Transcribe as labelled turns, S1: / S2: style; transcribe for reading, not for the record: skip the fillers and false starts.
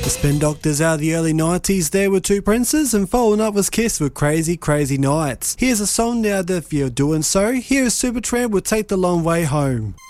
S1: The Spin Doctors out of the early 90s, there were Two Princes, and following up was Kiss with Crazy Crazy Nights. Here's a song now that if you're doing so, here is Supertramp with Take the Long Way Home.